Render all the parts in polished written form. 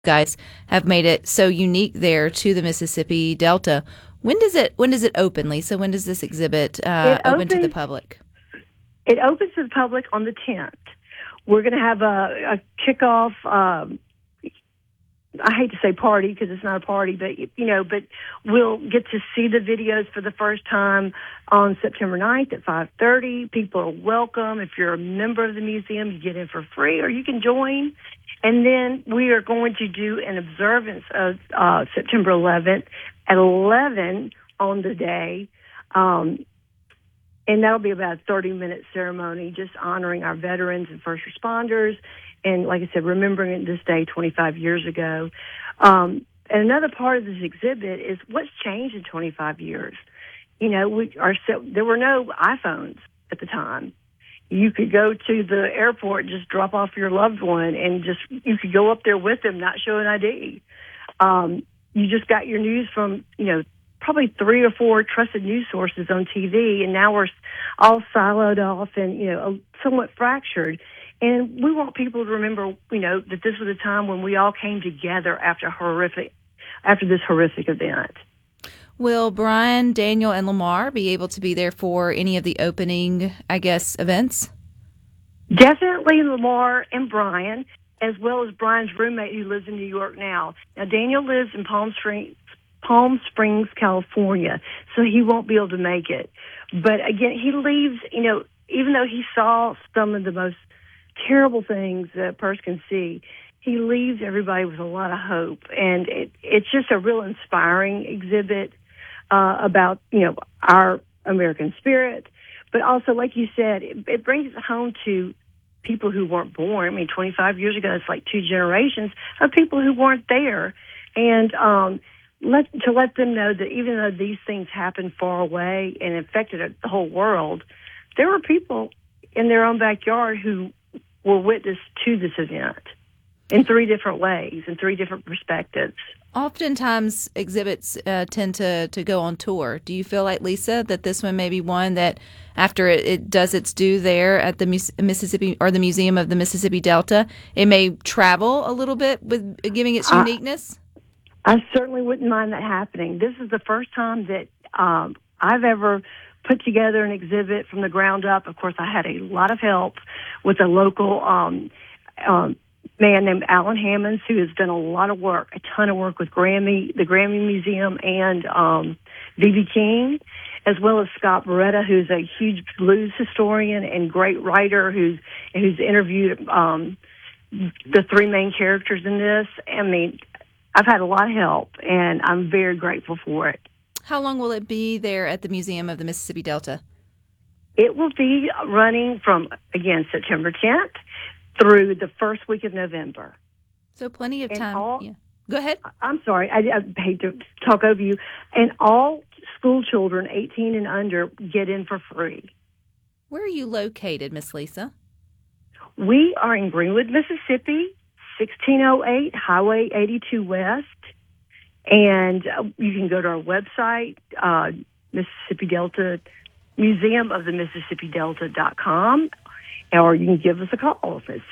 guys have made it so unique there to the Mississippi Delta. When does it open, Lisa? When does this exhibit It open to the opens. public? It opens to the public on the 10th. We're going to have a kickoff. I hate to say party because it's not a party, but we'll get to see the videos for the first time on September 9th at 5:30. People are welcome. If you're a member of the museum, you get in for free, or you can join. And then we are going to do an observance of September 11th at 11 on the day. And that'll be about a 30-minute ceremony, just honoring our veterans and first responders. And like I said, remembering this day 25 years ago. And another part of this exhibit is what's changed in 25 years. There were no iPhones at the time. You could go to the airport, just drop off your loved one, and you could go up there with them, not show an ID. You just got your news from, probably 3 or 4 trusted news sources on TV, and now we're all siloed off and, somewhat fractured. And we want people to remember, that this was a time when we all came together after this horrific event. Will Brian, Daniel, and Lamar be able to be there for any of the opening, events? Definitely Lamar and Brian, as well as Brian's roommate who lives in New York now. Now, Daniel lives in Palm Springs, California, so he won't be able to make it. But again, he leaves, even though he saw some of the most terrible things that a person can see, he leaves everybody with a lot of hope. And it's just a real inspiring exhibit about, our American spirit. But also, like you said, it brings it home to people who weren't born. 25 years ago, it's like 2 generations of people who weren't there. And let them know that even though these things happened far away and affected the whole world, there were people in their own backyard who were witness to this event in 3 different ways, in 3 different perspectives. Oftentimes, exhibits tend to go on tour. Do you feel like, Lisa, that this one may be one that after it does its due there at the Mississippi or the Museum of the Mississippi Delta, it may travel a little bit with giving its uniqueness? I certainly wouldn't mind that happening. This is the first time that I've ever put together an exhibit from the ground up. Of course, I had a lot of help with a local man named Alan Hammonds, who has done a lot of work, a ton of work with the Grammy Museum and B.B. King, as well as Scott Beretta, who's a huge blues historian and great writer who's interviewed the 3 main characters in this. I've had a lot of help, and I'm very grateful for it. How long will it be there at the Museum of the Mississippi Delta? It will be running from, again, September 10th through the first week of November. So plenty of time. Yeah. Go ahead. I'm sorry. I hate to talk over you. And all school children 18 and under get in for free. Where are you located, Miss Lisa? We are in Greenwood, Mississippi, 1608 Highway 82 West. And you can go to our website, Mississippi Delta, Museum of the Mississippi Delta.com, or you can give us a call at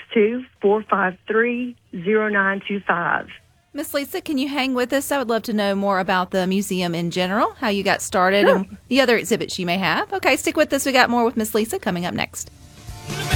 662-453-0925. Miss Lisa, can you hang with us? I would love to know more about the museum in general, how you got started, and the other exhibits you may have. Okay, stick with us. We got more with Miss Lisa coming up next.